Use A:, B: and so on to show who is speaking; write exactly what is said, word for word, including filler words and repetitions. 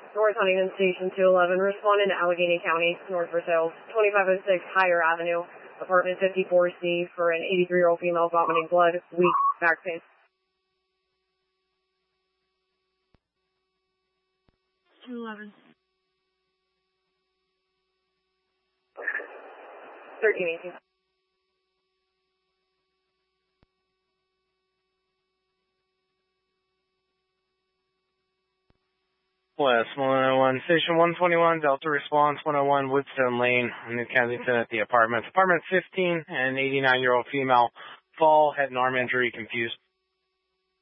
A: North Huntington Station two eleven, responding to Allegheny County, North Versailles, twenty-five oh six Higher Avenue, apartment fifty-four C, for an eighty-three-year-old female vomiting blood, weak, back pain. two eleven. thirteen eighteen.
B: West one oh one, Station one twenty-one, Delta Response one oh one, Woodstone Lane, New Kensington at the apartments. Apartment fifteen, an eighty-nine-year-old female, fall, head and arm injury, confused.